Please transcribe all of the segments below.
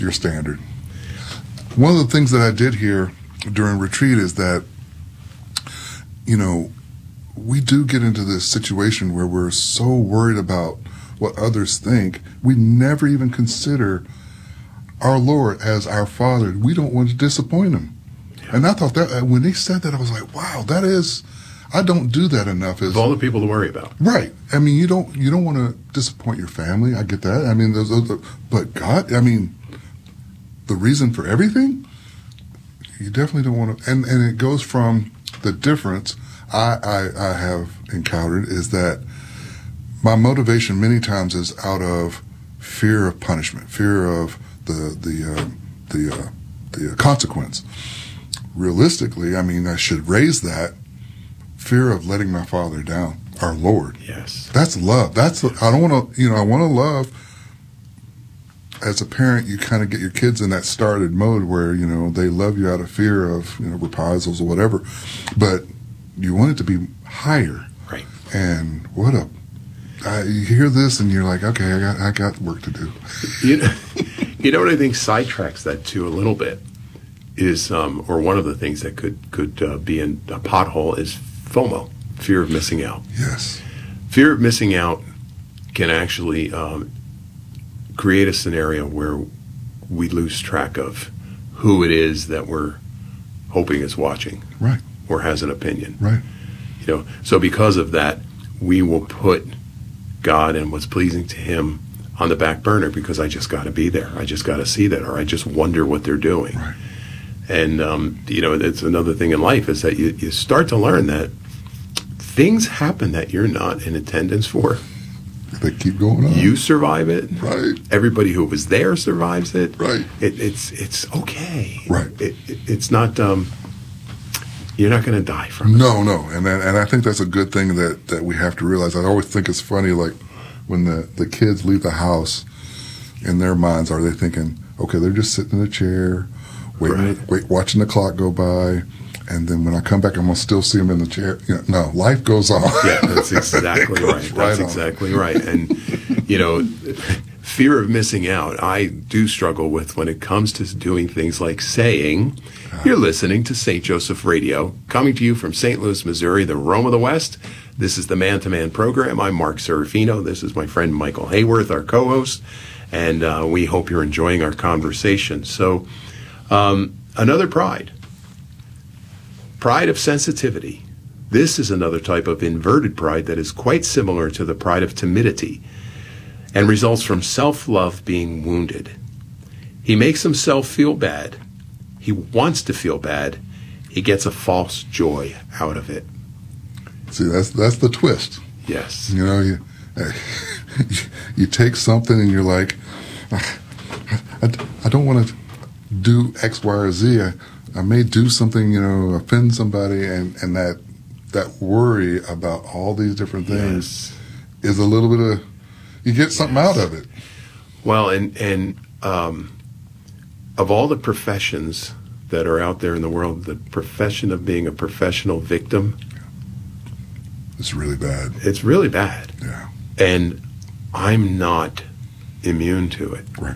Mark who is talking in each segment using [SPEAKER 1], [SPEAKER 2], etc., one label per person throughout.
[SPEAKER 1] your standard. One of the things that I did here during retreat is that, we do get into this situation where we're so worried about what others think, we never even consider our Lord as our Father. We don't want to disappoint Him. Yeah. And I thought that when they said that, I was like, wow, I don't do that enough.
[SPEAKER 2] Of all the people to worry about.
[SPEAKER 1] Right. I mean, you don't want to disappoint your family. I get that. I mean, but God, I mean, the reason for everything, you definitely don't want to. And it goes from the difference I have encountered is that my motivation many times is out of fear of punishment, fear of the consequence. Realistically, I mean, I should raise that fear of letting my Father down, our Lord.
[SPEAKER 2] Yes,
[SPEAKER 1] that's love. I don't want to. I want to love. As a parent, you kind of get your kids in that started mode where they love you out of fear of reprisals or whatever, but you want it to be higher.
[SPEAKER 2] Right.
[SPEAKER 1] And you hear this and you're like, okay, I got work to do.
[SPEAKER 2] You know what I think sidetracks that too a little bit is, or one of the things that could be in a pothole is FOMO, fear of missing out.
[SPEAKER 1] Yes.
[SPEAKER 2] Fear of missing out can actually create a scenario where we lose track of who it is that we're hoping is watching.
[SPEAKER 1] Right.
[SPEAKER 2] Or has an opinion.
[SPEAKER 1] Right.
[SPEAKER 2] So because of that, we will put God and what's pleasing to Him on the back burner because I just got to be there. I just got to see that, or I just wonder what they're doing.
[SPEAKER 1] Right.
[SPEAKER 2] And, it's another thing in life is that you start to learn that things happen that you're not in attendance for.
[SPEAKER 1] They keep going on.
[SPEAKER 2] You survive it.
[SPEAKER 1] Right.
[SPEAKER 2] Everybody who was there survives it.
[SPEAKER 1] Right.
[SPEAKER 2] It's okay.
[SPEAKER 1] Right.
[SPEAKER 2] It's not... You're not going to die from it.
[SPEAKER 1] No. And I think that's a good thing that we have to realize. I always think it's funny, like, when the kids leave the house, in their minds, are they thinking, okay, they're just sitting in a chair, watching the clock go by, and then when I come back, I'm going to still see them in the chair. No, life goes on.
[SPEAKER 2] Yeah, that's exactly right. That's exactly right. And, fear of missing out, I do struggle with when it comes to doing things like saying, you're listening to St. Joseph Radio, coming to you from St. Louis, Missouri, the Rome of the West. This is the Man-to-Man program. I'm Mark Serafino. This is my friend Michael Hayworth, our co-host, and we hope you're enjoying our conversation. So, another pride of sensitivity. This is another type of inverted pride that is quite similar to the pride of timidity and results from self-love being wounded. He makes himself feel bad. He wants to feel bad. He gets a false joy out of it.
[SPEAKER 1] See, that's the twist.
[SPEAKER 2] Yes.
[SPEAKER 1] You take something and you're like, I don't want to do X, Y, or Z. I may do something, offend somebody, and that worry about all these different things is a little bit of, you get something out of it.
[SPEAKER 2] Well, and of all the professions that are out there in the world, the profession of being a professional victim,
[SPEAKER 1] it's really bad.
[SPEAKER 2] It's really bad.
[SPEAKER 1] Yeah.
[SPEAKER 2] And I'm not immune to it.
[SPEAKER 1] Right.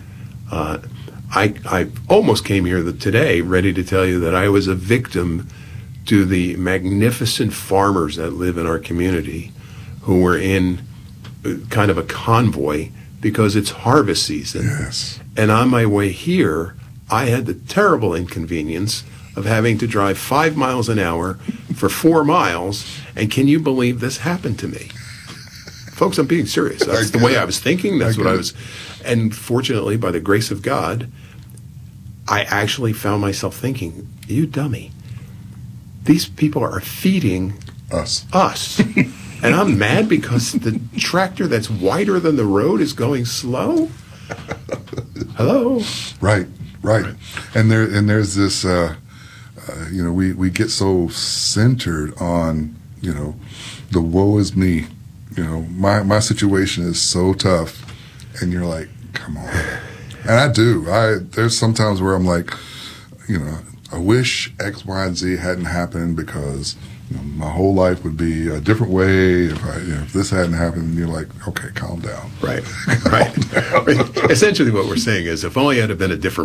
[SPEAKER 2] I almost came here today ready to tell you that I was a victim to the magnificent farmers that live in our community who were in kind of a convoy because it's harvest season.
[SPEAKER 1] Yes.
[SPEAKER 2] And on my way here, I had the terrible inconvenience of having to drive 5 miles an hour for 4 miles. And can you believe this happened to me? Folks, I'm being serious. That's the way I was thinking. That's what I was. And fortunately, by the grace of God, I actually found myself thinking, you dummy, these people are feeding
[SPEAKER 1] us.
[SPEAKER 2] And I'm mad because the tractor that's wider than the road is going slow? Hello?
[SPEAKER 1] Right. And there's this, we get so centered on, the woe is me. My situation is so tough. And you're like, come on. And I do. There's sometimes where I'm like, I wish X, Y, and Z hadn't happened because my whole life would be a different way if this hadn't happened. And you're like, okay, calm down.
[SPEAKER 2] Right. Essentially, what we're saying is, if only it had been a different